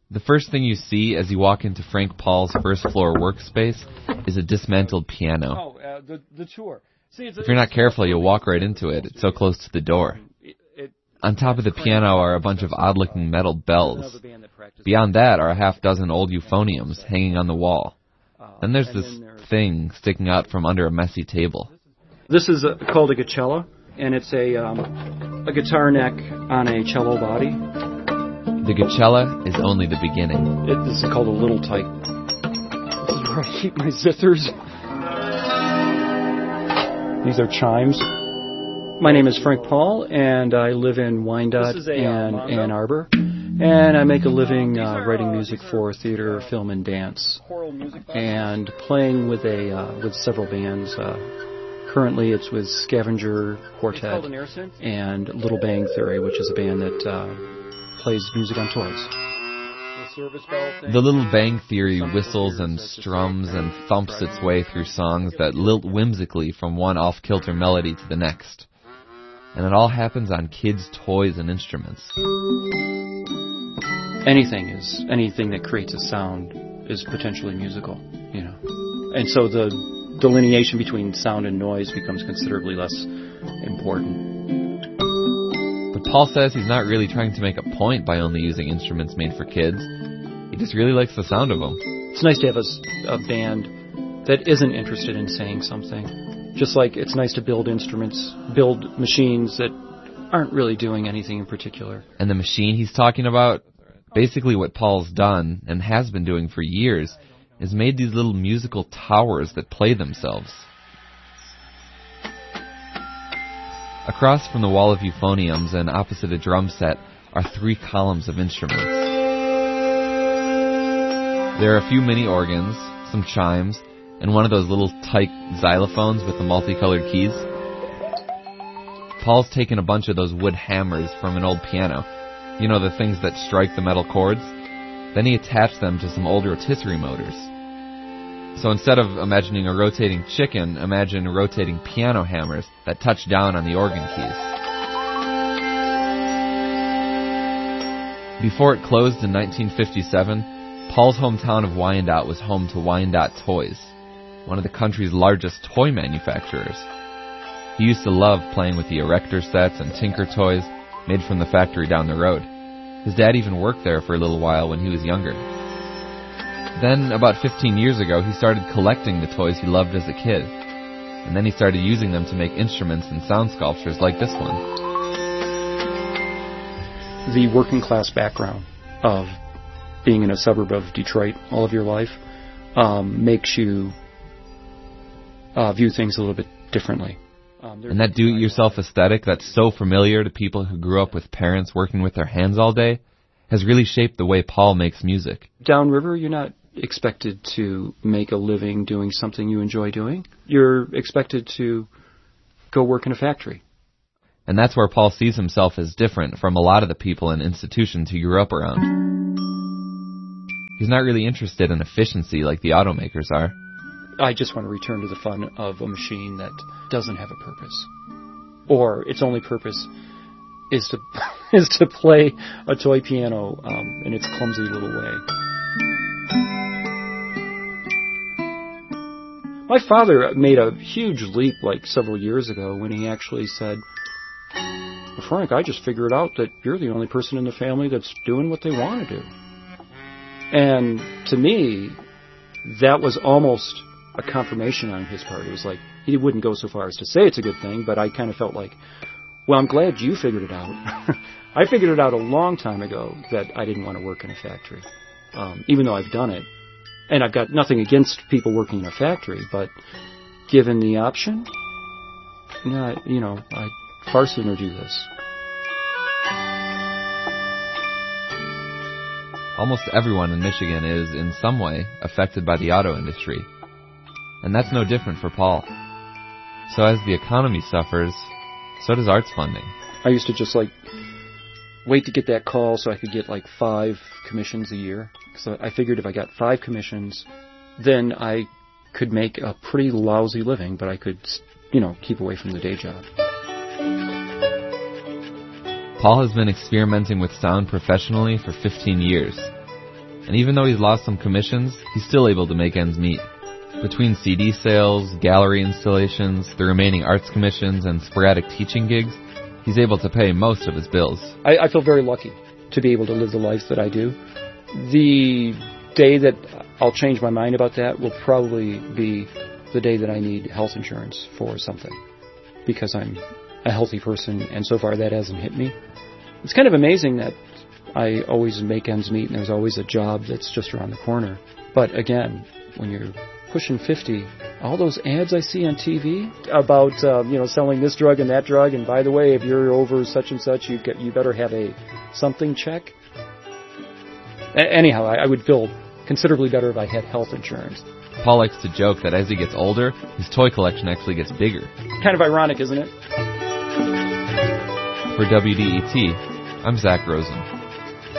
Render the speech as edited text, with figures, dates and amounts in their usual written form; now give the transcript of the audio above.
The first thing you see as you walk into Frank Paul's first-floor workspace is a dismantled piano. The tour. See, if you're not careful, you'll walk right into it. It's so close to the door. On top of the piano are a bunch of odd-looking metal bells. Beyond that are a half-dozen old euphoniums hanging on the wall. Then there's this thing sticking out from under a messy table. This is called a Gacella, and it's a guitar neck on a cello body. The Gacella is only the beginning. This is called a little type. This is where I keep my zithers. These are chimes. My name is Frank Paul, and I live in Wyandotte and Ann Arbor. And I make a living writing music for theater, film, and dance, and playing with several bands. Currently, it's with Scavenger Quartet and Little Bang Theory, which is a band that plays music on toys. The Little Bang Theory whistles and strums and thumps its way through songs that lilt whimsically from one off-kilter melody to the next. And it all happens on kids' toys and instruments. Anything that creates a sound is potentially musical, you know. And so the delineation between sound and noise becomes considerably less important. But Paul says he's not really trying to make a point by only using instruments made for kids. He just really likes the sound of them. It's nice to have a band that isn't interested in saying something. Just like it's nice to build machines that aren't really doing anything in particular. And the machine he's talking about, basically what Paul's done, and has been doing for years, is made these little musical towers that play themselves. Across from the wall of euphoniums and opposite a drum set are 3 columns of instruments. There are a few mini organs, some chimes, and one of those little tight xylophones with the multicolored keys. Paul's taken a bunch of those wood hammers from an old piano. You know, the things that strike the metal chords? Then he attached them to some old rotisserie motors. So instead of imagining a rotating chicken, imagine rotating piano hammers that touch down on the organ keys. Before it closed in 1957, Paul's hometown of Wyandotte was home to Wyandotte Toys, one of the country's largest toy manufacturers. He used to love playing with the Erector sets and Tinker toys made from the factory down the road. His dad even worked there for a little while when he was younger. Then, about 15 years ago, he started collecting the toys he loved as a kid. And then he started using them to make instruments and sound sculptures like this one. The working class background of being in a suburb of Detroit all of your life makes you view things a little bit differently. And that do-it-yourself aesthetic that's so familiar to people who grew up with parents working with their hands all day has really shaped the way Paul makes music. Downriver, you're not expected to make a living doing something you enjoy doing. You're expected to go work in a factory. And that's where Paul sees himself as different from a lot of the people and institutions he grew up around. He's not really interested in efficiency like the automakers are. I just want to return to the fun of a machine that doesn't have a purpose. Or its only purpose is to play a toy piano in its clumsy little way. My father made a huge leap like several years ago when he actually said, well, Frank, I just figured out that you're the only person in the family that's doing what they want to do. And to me, that was almost a confirmation on his part. It was like, he wouldn't go so far as to say it's a good thing, but I kind of felt like, well, I'm glad you figured it out. I figured it out a long time ago that I didn't want to work in a factory, even though I've done it. And I've got nothing against people working in a factory, but given the option, I'd far sooner do this. Almost everyone in Michigan is, in some way, affected by the auto industry. And that's no different for Paul. So as the economy suffers, so does arts funding. I used to just wait to get that call so I could get 5 commissions a year. So I figured if I got 5 commissions, then I could make a pretty lousy living, but I could, keep away from the day job. Paul has been experimenting with sound professionally for 15 years. and even though he's lost some commissions, he's still able to make ends meet. Between CD sales, gallery installations, the remaining arts commissions, and sporadic teaching gigs, he's able to pay most of his bills. I feel very lucky to be able to live the life that I do. The day that I'll change my mind about that will probably be the day that I need health insurance for something, because I'm a healthy person, and so far that hasn't hit me. It's kind of amazing that I always make ends meet and there's always a job that's just around the corner. But again, when you're pushing 50, all those ads I see on TV about selling this drug and that drug, and by the way, if you're over such and such, you better have a something check. Anyhow, I would feel considerably better if I had health insurance. Paul likes to joke that as he gets older, his toy collection actually gets bigger. Kind of ironic, isn't it? For WDET, I'm Zach Rosen.